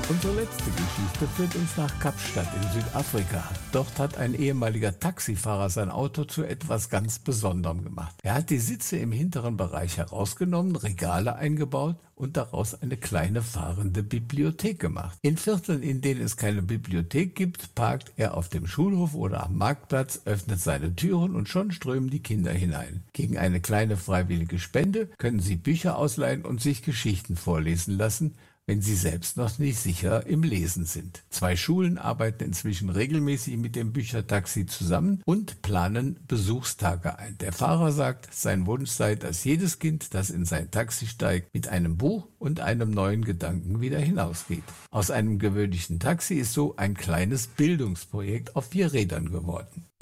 Unsere letzte Geschichte führt uns nach Kapstadt in Südafrika. Dort hat ein ehemaliger Taxifahrer sein Auto zu etwas ganz Besonderem gemacht. Er hat die Sitze im hinteren Bereich herausgenommen, Regale eingebaut und daraus eine kleine fahrende Bibliothek gemacht. In Vierteln, in denen es keine Bibliothek gibt, parkt er auf dem Schulhof oder am Marktplatz, öffnet seine Türen und schon strömen die Kinder hinein. Gegen eine kleine freiwillige Spende können sie Bücher ausleihen und sich Geschichten vorlesen lassen, wenn sie selbst noch nicht sicher im Lesen sind. 2 Schulen arbeiten inzwischen regelmäßig mit dem Büchertaxi zusammen und planen Besuchstage ein. Der Fahrer sagt, sein Wunsch sei, dass jedes Kind, das in sein Taxi steigt, mit einem Buch und einem neuen Gedanken wieder hinausgeht. Aus einem gewöhnlichen Taxi ist so ein kleines Bildungsprojekt auf 4 Rädern geworden.